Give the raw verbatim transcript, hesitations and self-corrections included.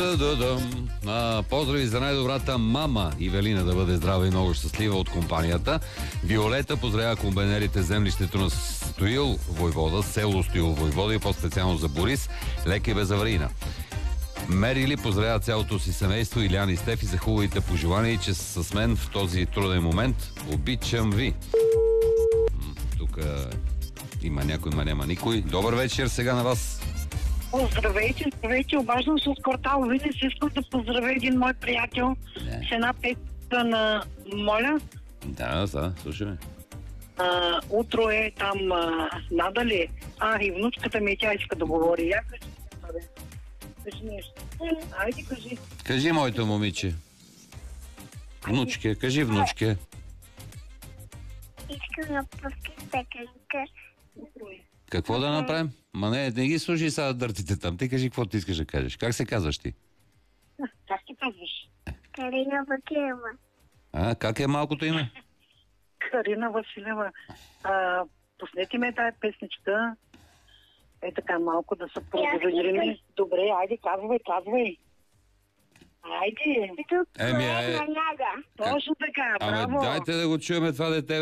Та-да-да-дам. А, поздрави за най-добрата мама Ивелина, да бъде здрава и много щастлива от компанията. Виолета поздравява комбайнерите землището на Стоил Войвода, село Стоил Войвода и по-специално за Борис. Лека и безаварийна. Мерили поздравява цялото си семейство, Илян и Стефи, за хубавите пожелания и че са с мен в този труден момент. Обичам ви. Тук има някой, ма няма никой. Добър вечер сега на вас. Здравейте, здравейте, обаждам се от квартал Видис. Искам да поздравя един мой приятел Не. с една песента на Моля. Да, да, слушаме. А, утро е там а, надали. А, и внучката ми, тя иска да говори. Я кажи, бе. Кажи нещо. Айде, кажи. Кажи, моето момиче. Внучке, кажи, внучке. Искам да пускам стаканка. Какво да направим? Ма не, не ги слушай сега дъртите там. Ти кажи какво ти искаш да кажеш. Как се казваш ти? Как ти казваш? Карина Бакиева. А, как е малкото име? Карина Василева. А, пуснете ме тая песничка. Е така малко да се проведем. Добре, айде, казвай, казвай. Айде. Тук Еми, е ай- на няга. Точно така, Абе, браво. дайте да го чуеме това дете.